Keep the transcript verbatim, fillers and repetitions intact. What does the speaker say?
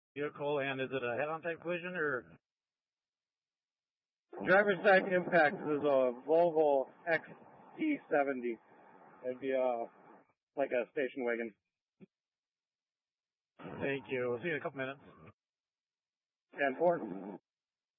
vehicle, and is it a head-on type collision or? Driver's side impact is a Volvo X C seventy. It'd be a, like a station wagon. Thank you. We'll see you in a couple minutes. ten four.